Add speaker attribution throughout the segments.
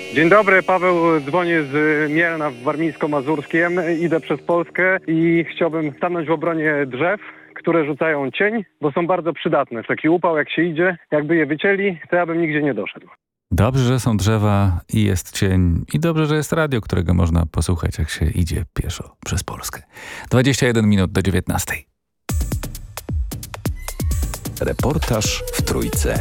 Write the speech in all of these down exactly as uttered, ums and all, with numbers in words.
Speaker 1: Dzień dobry, Paweł, dzwonię z Mielna w Warmińsko-Mazurskiem. Idę przez Polskę i chciałbym stanąć w obronie drzew, które rzucają cień, bo są bardzo przydatne. W taki upał, jak się idzie, jakby je wycięli, to ja bym nigdzie nie doszedł.
Speaker 2: Dobrze, że są drzewa i jest cień. I dobrze, że jest radio, którego można posłuchać, jak się idzie pieszo przez Polskę. dwadzieścia jeden minut do dziewiętnastej.
Speaker 3: Reportaż w Trójce.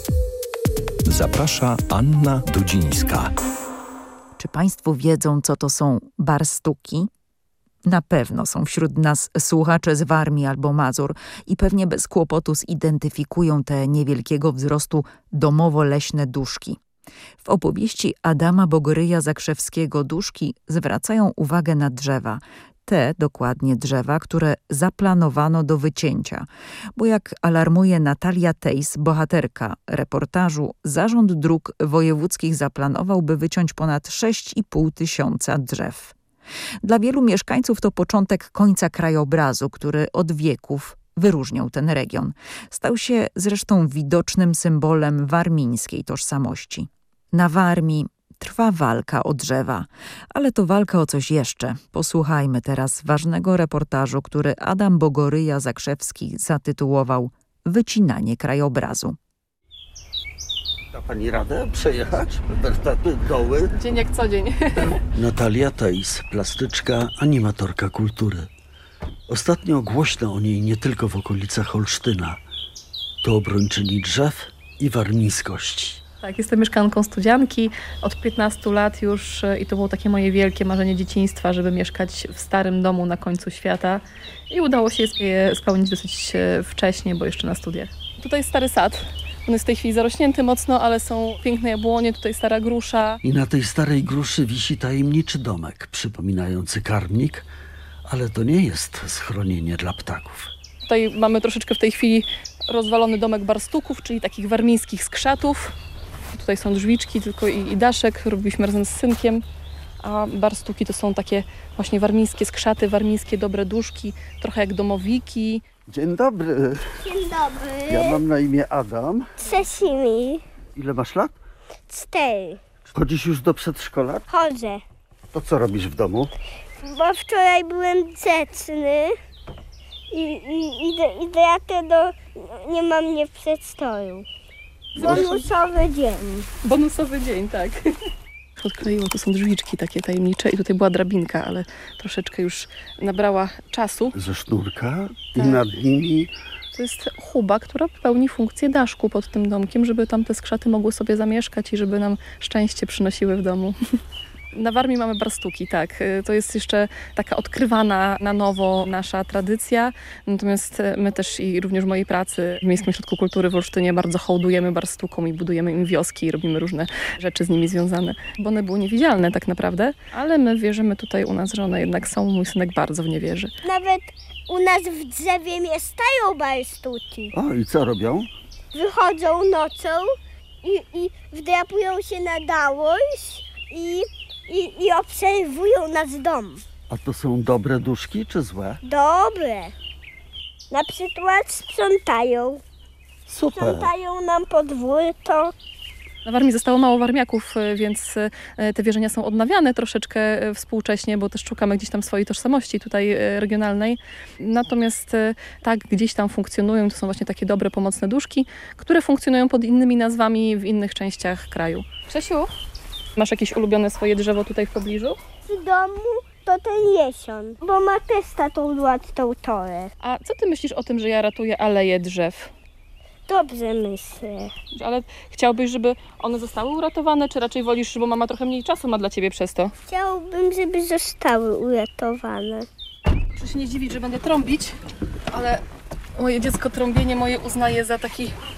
Speaker 3: Zaprasza Anna Dudzińska.
Speaker 4: Czy Państwo wiedzą, co to są barstuki? Na pewno są wśród nas słuchacze z Warmii albo Mazur i pewnie bez kłopotu zidentyfikują te niewielkiego wzrostu domowo-leśne duszki. W opowieści Adama Bogoryja Zakrzewskiego duszki zwracają uwagę na drzewa. Te dokładnie drzewa, które zaplanowano do wycięcia. Bo jak alarmuje Natalia Tejs, bohaterka reportażu, Zarząd Dróg Wojewódzkich zaplanował, by wyciąć ponad sześć i pół tysiąca drzew. Dla wielu mieszkańców to początek końca krajobrazu, który od wieków wyróżniał ten region. Stał się zresztą widocznym symbolem warmińskiej tożsamości. Na Warmii trwa walka o drzewa, ale to walka o coś jeszcze. Posłuchajmy teraz ważnego reportażu, który Adam Bogoryja Zakrzewski zatytułował „Wycinanie krajobrazu”.
Speaker 5: Da pani radę przejechać? Wertepy, doły?
Speaker 6: Dzień jak co dzień.
Speaker 5: Natalia Tejs, plastyczka, animatorka kultury. Ostatnio głośno o niej nie tylko w okolicach Olsztyna. To obrończyni drzew i warmińskości.
Speaker 6: Tak, jestem mieszkanką Studzianki od piętnastu lat już i to było takie moje wielkie marzenie dzieciństwa, żeby mieszkać w starym domu na końcu świata. I udało się je spełnić dosyć wcześnie, bo jeszcze na studiach. Tutaj jest stary sad. On jest w tej chwili zarośnięty mocno, ale są piękne jabłonie, tutaj stara grusza.
Speaker 5: I na tej starej gruszy wisi tajemniczy domek, przypominający karmnik, ale to nie jest schronienie dla ptaków.
Speaker 6: Tutaj mamy troszeczkę w tej chwili rozwalony domek barstuków, czyli takich warmińskich skrzatów. Tutaj są drzwiczki tylko i, i daszek, robiliśmy razem z synkiem, a barstuki to są takie właśnie warmińskie skrzaty, warmińskie dobre duszki, trochę jak domowiki.
Speaker 5: Dzień dobry.
Speaker 7: Dzień dobry.
Speaker 5: Ja mam na imię Adam.
Speaker 7: Cześć mi.
Speaker 5: Ile masz lat?
Speaker 7: Cztery.
Speaker 5: Chodzisz już do przedszkola?
Speaker 7: Chodzę.
Speaker 5: To co robisz w domu?
Speaker 7: Bo wczoraj byłem grzeczny i, i idę, idę jak do... nie mam mnie w przedszkolu. Bonusowy dzień.
Speaker 6: Bonusowy dzień, tak. Odkleiło, to są drzwiczki takie tajemnicze i tutaj była drabinka, ale troszeczkę już nabrała czasu.
Speaker 5: Ze sznurka i
Speaker 6: Tak.
Speaker 5: nad nimi...
Speaker 6: To jest chuba, która pełni funkcję daszku pod tym domkiem, żeby tam te skrzaty mogły sobie zamieszkać i żeby nam szczęście przynosiły w domu. Na Warmii mamy barstuki, tak. To jest jeszcze taka odkrywana na nowo nasza tradycja. Natomiast my też i również w mojej pracy w Miejskim Ośrodku Kultury w Olsztynie bardzo hołdujemy barstukom i budujemy im wioski i robimy różne rzeczy z nimi związane. Bo one były niewidzialne tak naprawdę, ale my wierzymy tutaj u nas, że one jednak są. Mój synek bardzo w nie wierzy.
Speaker 7: Nawet u nas w drzewie mieszkają barstuki.
Speaker 5: O, i co robią?
Speaker 7: Wychodzą nocą i, i wdrapują się na dałość i... I, I obserwują nasz dom.
Speaker 5: A to są dobre duszki czy złe?
Speaker 7: Dobre. Na przykład sprzątają.
Speaker 5: Super.
Speaker 7: Sprzątają nam podwórko.
Speaker 6: Na Warmii zostało mało warmiaków, więc te wierzenia są odnawiane troszeczkę współcześnie, bo też szukamy gdzieś tam swojej tożsamości tutaj regionalnej. Natomiast tak gdzieś tam funkcjonują, to są właśnie takie dobre, pomocne duszki, które funkcjonują pod innymi nazwami w innych częściach kraju. Czesiu? Masz jakieś ulubione swoje drzewo tutaj w pobliżu?
Speaker 7: W domu to ten jesion, bo ma też taką łatwą torę.
Speaker 6: A co ty myślisz o tym, że ja ratuję aleje drzew?
Speaker 7: Dobrze myślę.
Speaker 6: Ale chciałbyś, żeby one zostały uratowane, czy raczej wolisz, bo mama trochę mniej czasu ma dla ciebie przez to?
Speaker 7: Chciałbym, żeby zostały uratowane.
Speaker 6: Proszę się nie dziwić, że będę trąbić, ale moje dziecko trąbienie moje uznaje za taki